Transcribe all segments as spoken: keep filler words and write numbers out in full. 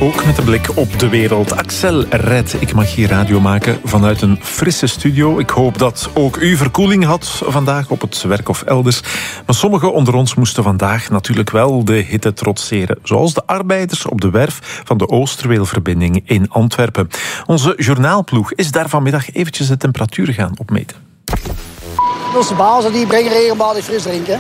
Ook met een blik op de wereld. Axel Red, ik mag hier radio maken vanuit een frisse studio. Ik hoop dat ook u verkoeling had vandaag op het werk of elders. Maar sommigen onder ons moesten vandaag natuurlijk wel de hitte trotseren. Zoals de arbeiders op de werf van de Oosterweelverbinding in Antwerpen. Onze journaalploeg is daar vanmiddag eventjes de temperatuur gaan opmeten. Onze bazen die brengen regelmatig frisdrinken.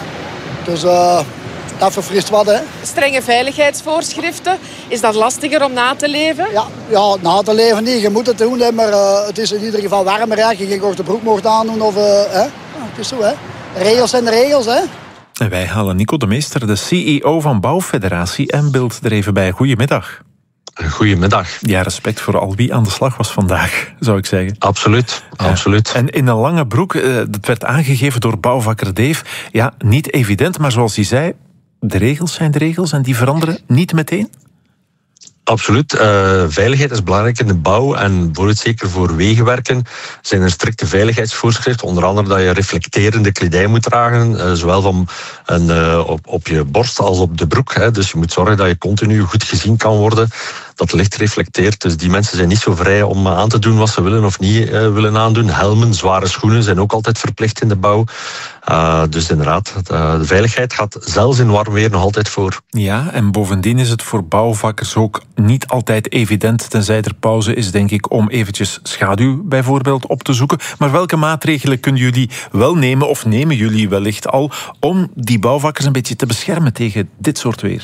Dus uh, dat verfrist wat, hè. Strenge veiligheidsvoorschriften. Is dat lastiger om na te leven? Ja, ja na te leven niet. Je moet het doen, hè, maar uh, het is in ieder geval warmer. Hè. Je geen korte broek mocht aandoen. Of, uh, hè. Ja, het is zo, hè. Regels zijn de regels, hè. En wij halen Nico de Meester, de C E O van Bouwfederatie en Beeld, er even bij. Goedemiddag. Goedemiddag. Ja, respect voor al wie aan de slag was vandaag, zou ik zeggen. Absoluut, ja. absoluut. En in een lange broek, dat werd aangegeven door bouwvakker Dave. Ja, niet evident, maar zoals hij zei, de regels zijn de regels en die veranderen niet meteen? Absoluut. Uh, veiligheid is belangrijk in de bouw en bijvoorbeeld zeker voor wegenwerken zijn er strikte veiligheidsvoorschriften. Onder andere dat je reflecterende kledij moet dragen, uh, zowel van een, uh, op, op je borst als op de broek. Hè. Dus je moet zorgen dat je continu goed gezien kan worden, dat licht reflecteert. Dus die mensen zijn niet zo vrij om aan te doen wat ze willen of niet uh, willen aandoen. Helmen, zware schoenen zijn ook altijd verplicht in de bouw. Uh, dus inderdaad, de, de veiligheid gaat zelfs in warm weer nog altijd voor. Ja, en bovendien is het voor bouwvakkers ook niet altijd evident, tenzij er pauze is, denk ik, om eventjes schaduw bijvoorbeeld op te zoeken. Maar welke maatregelen kunnen jullie wel nemen, of nemen jullie wellicht al, om die bouwvakkers een beetje te beschermen tegen dit soort weer?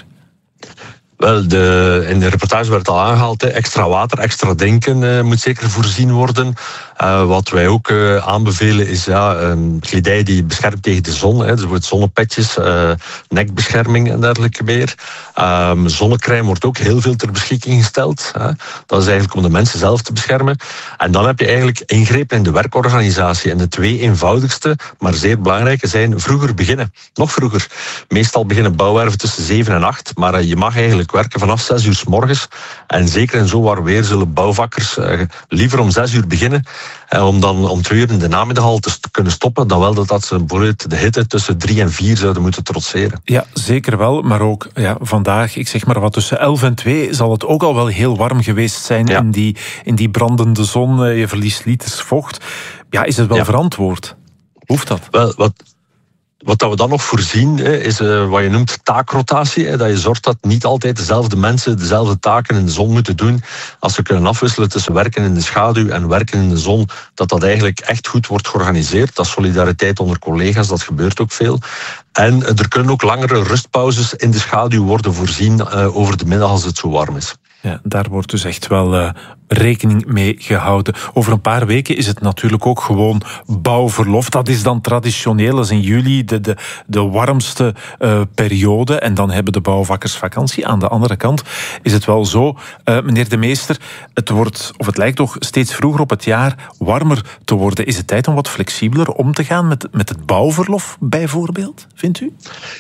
Wel, de, in de reportage werd het al aangehaald, hè, extra water, extra drinken uh, moet zeker voorzien worden. Uh, wat wij ook uh, aanbevelen is ja, um, kledij die beschermt tegen de zon. Hè, dus bijvoorbeeld zonnepetjes, uh, nekbescherming en dergelijke meer. Um, zonnecrème wordt ook heel veel ter beschikking gesteld. Hè. Dat is eigenlijk om de mensen zelf te beschermen. En dan heb je eigenlijk ingrepen in de werkorganisatie. En de twee eenvoudigste, maar zeer belangrijke zijn vroeger beginnen. Nog vroeger. Meestal beginnen bouwwerven tussen zeven en acht, maar uh, je mag eigenlijk werken vanaf zes uur 's morgens. En zeker in zo warm weer zullen bouwvakkers uh, liever om zes uur beginnen. Uh, om dan om twee uur in de namiddag al te st- kunnen stoppen. Dan wel dat, dat ze bijvoorbeeld de hitte tussen drie en vier zouden moeten trotseren. Ja, zeker wel. Maar ook ja, vandaag, ik zeg maar wat, tussen elf en twee zal het ook al wel heel warm geweest zijn. Ja. in, die, in die brandende zon. Uh, je verliest liters vocht. Ja, is het wel ja. verantwoord? Hoeft dat? Wel, wat... Wat we dan nog voorzien is uh, wat je noemt taakrotatie. Dat je zorgt dat niet altijd dezelfde mensen dezelfde taken in de zon moeten doen. Als ze kunnen afwisselen tussen werken in de schaduw en werken in de zon, dat dat eigenlijk echt goed wordt georganiseerd. Dat is solidariteit onder collega's, dat gebeurt ook veel. En er kunnen ook langere rustpauzes in de schaduw worden voorzien uh, over de middag als het zo warm is. Ja, daar wordt dus echt wel uh, rekening mee gehouden. Over een paar weken is het natuurlijk ook gewoon bouwverlof. Dat is dan traditioneel, als in juli de, de, de warmste uh, periode. En dan hebben de bouwvakkers vakantie. Aan de andere kant is het wel zo, uh, meneer de Meester, het wordt, of het lijkt toch steeds vroeger op het jaar warmer te worden. Is het tijd om wat flexibeler om te gaan met, met het bouwverlof bijvoorbeeld, vindt u?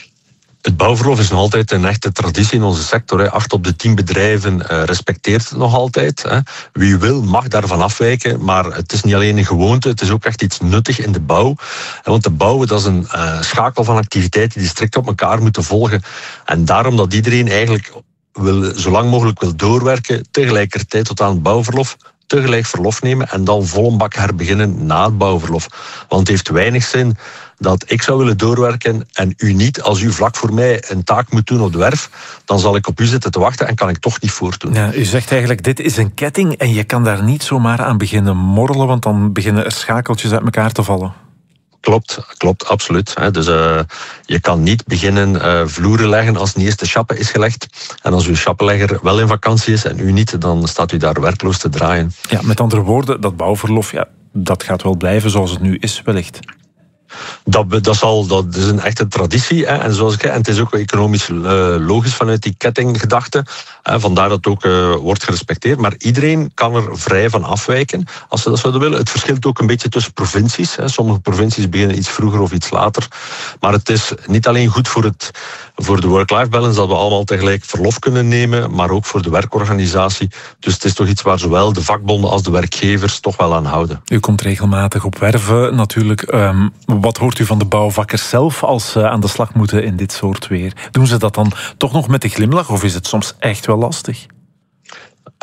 Het bouwverlof is nog altijd een echte traditie in onze sector. Hè. Acht op de tien bedrijven uh, respecteert het nog altijd. Hè. Wie wil mag daarvan afwijken, maar het is niet alleen een gewoonte, het is ook echt iets nuttig in de bouw. Want de bouw, dat is een uh, schakel van activiteiten die strikt op elkaar moeten volgen. En daarom dat iedereen eigenlijk wil, zo lang mogelijk wil doorwerken, tegelijkertijd tot aan het bouwverlof, tegelijk verlof nemen en dan vol een bak herbeginnen na het bouwverlof. Want het heeft weinig zin dat ik zou willen doorwerken en u niet. Als u vlak voor mij een taak moet doen op de werf, dan zal ik op u zitten te wachten en kan ik toch niet voortdoen. Ja, u zegt eigenlijk, dit is een ketting en je kan daar niet zomaar aan beginnen morrelen, want dan beginnen er schakeltjes uit elkaar te vallen. Klopt, klopt, absoluut. Dus uh, je kan niet beginnen uh, vloeren leggen als niet eerst de chappe is gelegd. En als uw chappenlegger wel in vakantie is en u niet, dan staat u daar werkloos te draaien. Ja, met andere woorden, dat bouwverlof, ja, dat gaat wel blijven zoals het nu is, wellicht. Dat, dat, zal, dat is een echte traditie. Hè. En, zoals ik, en het is ook economisch uh, logisch vanuit die kettinggedachte. Hè. Vandaar dat het ook uh, wordt gerespecteerd. Maar iedereen kan er vrij van afwijken als ze dat zouden willen. Het verschilt ook een beetje tussen provincies. Hè. Sommige provincies beginnen iets vroeger of iets later. Maar het is niet alleen goed voor, het, voor de work-life balance dat we allemaal tegelijk verlof kunnen nemen, maar ook voor de werkorganisatie. Dus het is toch iets waar zowel de vakbonden als de werkgevers toch wel aan houden. U komt regelmatig op werven natuurlijk. Um, wat hoort u van de bouwvakkers zelf als ze aan de slag moeten in dit soort weer? Doen ze dat dan toch nog met een glimlach of is het soms echt wel lastig?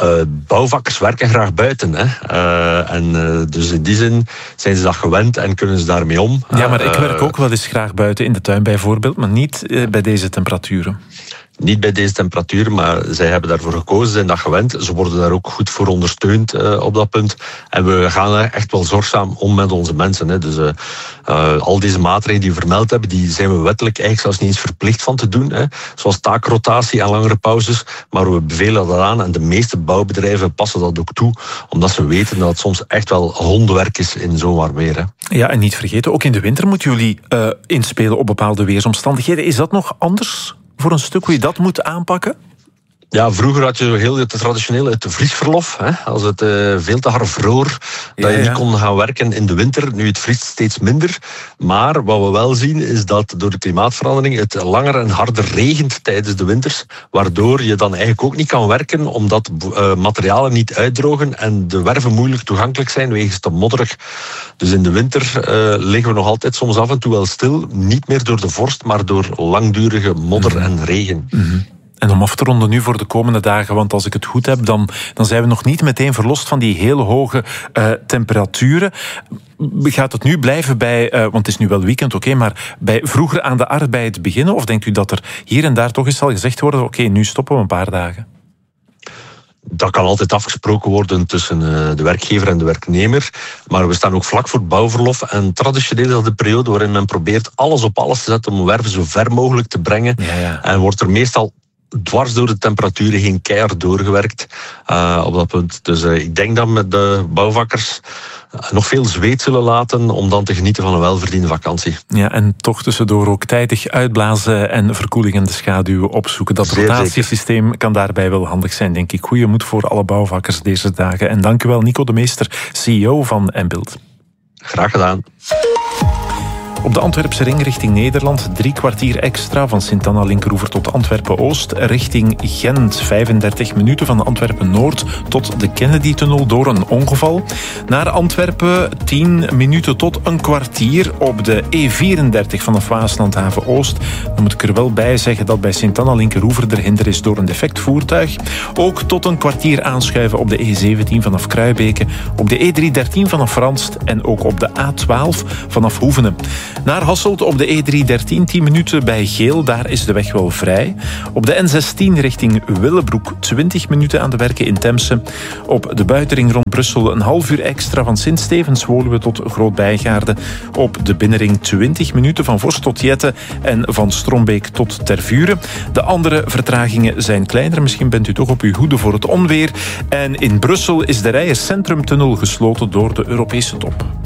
Uh, bouwvakkers werken graag buiten. Hè. Uh, en uh, dus in die zin zijn ze dat gewend en kunnen ze daarmee om. Ja, maar ik werk ook wel eens graag buiten in de tuin bijvoorbeeld, maar niet uh, bij deze temperaturen. Niet bij deze temperatuur, maar zij hebben daarvoor gekozen, zijn dat gewend. Ze worden daar ook goed voor ondersteund uh, op dat punt. En we gaan echt wel zorgzaam om met onze mensen. Hè. Dus uh, uh, al deze maatregelen die we vermeld hebben, die zijn we wettelijk eigenlijk zelfs niet eens verplicht van te doen. Hè. Zoals taakrotatie en langere pauzes. Maar we bevelen dat aan en de meeste bouwbedrijven passen dat ook toe. Omdat ze weten dat het soms echt wel hondenwerk is in zo'n warm weer. Hè. Ja, en niet vergeten, ook in de winter moeten jullie uh, inspelen op bepaalde weersomstandigheden. Is dat nog anders voor een stuk hoe je dat moet aanpakken? Ja, vroeger had je zo heel het traditionele het vriesverlof. Hè, als het uh, veel te hard vroor, dat je ja, ja. niet kon gaan werken in de winter. Nu, het vriest steeds minder. Maar wat we wel zien, is dat door de klimaatverandering het langer en harder regent tijdens de winters. Waardoor je dan eigenlijk ook niet kan werken, omdat uh, materialen niet uitdrogen en de werven moeilijk toegankelijk zijn wegens te modderig. Dus in de winter uh, liggen we nog altijd soms af en toe wel stil. Niet meer door de vorst, maar door langdurige modder mm-hmm. en regen. Mm-hmm. En om af te ronden nu voor de komende dagen, want als ik het goed heb, dan, dan zijn we nog niet meteen verlost van die heel hoge uh, temperaturen. Gaat het nu blijven bij, uh, want het is nu wel weekend, oké, okay, maar bij vroeger aan de arbeid beginnen? Of denkt u dat er hier en daar toch eens zal gezegd worden, oké, okay, nu stoppen we een paar dagen? Dat kan altijd afgesproken worden tussen de werkgever en de werknemer. Maar we staan ook vlak voor het bouwverlof. En traditioneel is dat de periode waarin men probeert alles op alles te zetten om werven zo ver mogelijk te brengen. Ja, ja. En wordt er meestal dwars door de temperaturen heen keihard doorgewerkt uh, op dat punt. Dus uh, ik denk dat met de bouwvakkers uh, nog veel zweet zullen laten om dan te genieten van een welverdiende vakantie. Ja, en toch tussendoor ook tijdig uitblazen en verkoeling in de schaduw opzoeken. Dat Zeer rotatiesysteem zeker. Kan daarbij wel handig zijn, denk ik. Goeie moed voor alle bouwvakkers deze dagen. En dank u wel, Nico de Meester, C E O van Embuild. Graag gedaan. Op de Antwerpse ring richting Nederland drie kwartier extra van Sint-Anna-Linkeroever tot Antwerpen-Oost richting Gent. vijfendertig minuten van Antwerpen-Noord tot de Kennedy-tunnel door een ongeval. Naar Antwerpen tien minuten tot een kwartier op de E vierendertig vanaf Waaslandhaven-Oost. Dan moet ik er wel bij zeggen dat bij Sint-Anna-Linkeroever er hinder is door een defect voertuig. Ook tot een kwartier aanschuiven op de E zeventien vanaf Kruibeke, op de E driehonderddertien vanaf Ranst en ook op de A twaalf vanaf Hoevenen. Naar Hasselt op de E driehonderddertien, tien minuten bij Geel, daar is de weg wel vrij. Op de N zestien richting Willebroek, twintig minuten aan de werken in Temse. Op de buitenring rond Brussel een half uur extra van Sint-Stevens-Woluwe tot Groot-Bijgaarde. Op de binnenring twintig minuten van Vorst tot Jette en van Strombeek tot Tervuren. De andere vertragingen zijn kleiner, misschien bent u toch op uw hoede voor het onweer. En in Brussel is de Rijers Centrumtunnel gesloten door de Europese top.